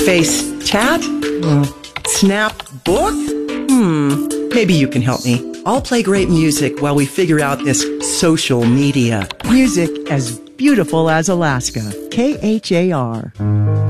Face chat? Snap book? Maybe you can help me. I'll play great music while we figure out this social media. Music as beautiful as Alaska. KHAR.